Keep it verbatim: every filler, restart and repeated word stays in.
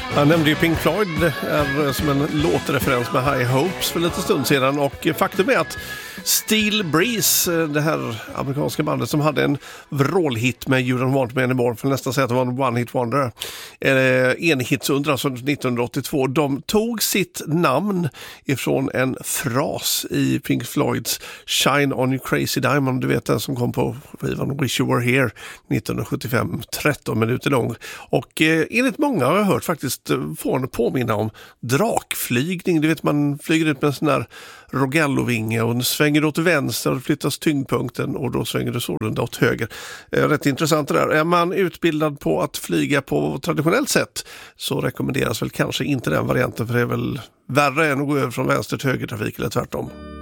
Jag nämnde ju Pink Floyd är som en låtreferens med High Hopes för lite stund sedan, och faktum är att Steel Breeze, det här amerikanska bandet som hade en vrålhit med You Don't Want Me Anymore, för nästan säga att det var en one-hit wonder, en hitsundra från nittonhundraåttiotvå, de tog sitt namn ifrån en fras i Pink Floyds Shine On You Crazy Diamond, du vet den som kom på skivan Wish You Were Here nittonhundrasjuttiofem, tretton minuter lång, och eh, enligt många har jag hört faktiskt får en påminna om drakflygning, du vet man flyger ut med en sån där Rogallo-vinge och svänger åt vänster och flyttas tyngdpunkten och då svänger det sålunda åt höger. Eh, rätt intressant det där. Är man utbildad på att flyga på traditionellt sätt så rekommenderas väl kanske inte den varianten, för det är väl värre än att gå över från vänster till högertrafik eller tvärtom.